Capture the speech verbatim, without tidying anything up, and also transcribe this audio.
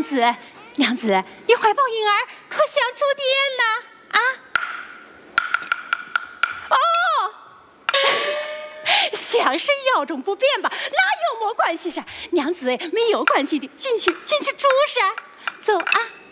子，娘子，你怀抱婴儿，可想住店呢？啊？哦，想是药中不便吧？那有么关系噻？娘子，没有关系的，进去，进去住噻。走啊！